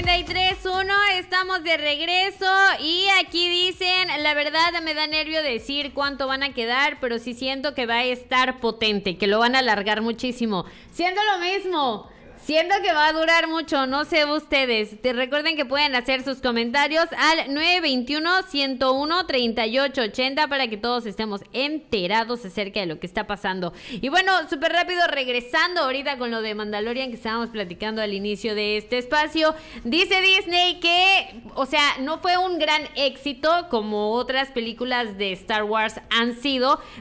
33-1, estamos de regreso y aquí dicen, la verdad me da nervio decir cuánto van a quedar, pero sí siento que va a estar potente, que lo van a alargar muchísimo. Siento lo mismo. Siento que va a durar mucho, no sé ustedes. Recuerden que pueden hacer sus comentarios al 921-101-3880 para que todos estemos enterados acerca de lo que está pasando. Y bueno, súper rápido, regresando ahorita con lo de Mandalorian que estábamos platicando al inicio de este espacio. Dice Disney que, o sea, no fue un gran éxito como otras películas de Star Wars han sido,